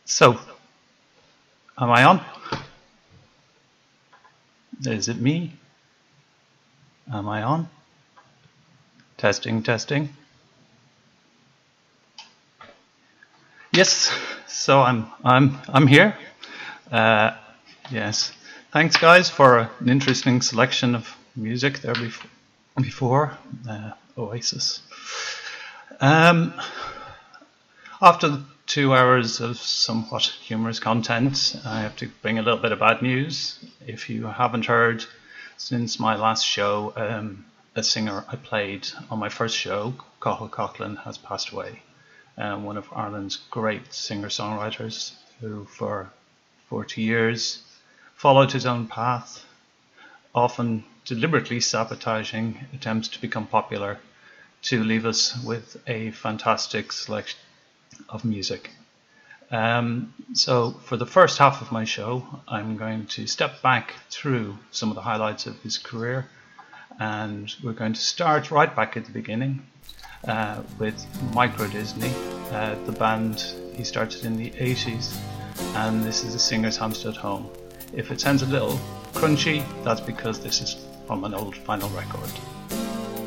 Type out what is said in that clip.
So, am I on? Is it me? Am I on? Testing, testing. Yes, so I'm here. Yes, thanks guys for an interesting selection of music there before Oasis. After 2 hours of somewhat humorous content, I have to bring a little bit of bad news. If you haven't heard, since my last show, a singer I played on my first show, Cathal Coughlan, has passed away. One of Ireland's great singer-songwriters who for 40 years followed his own path, often deliberately sabotaging attempts to become popular, to leave us with a fantastic selection of music. So for the first half of my show, I'm going to step back through some of the highlights of his career, and we're going to start right back at the beginning with Micro Disney, the band he started in the 80s, and this is A Singer's Hampstead Home. If it sounds a little crunchy, that's because this is from an old vinyl record.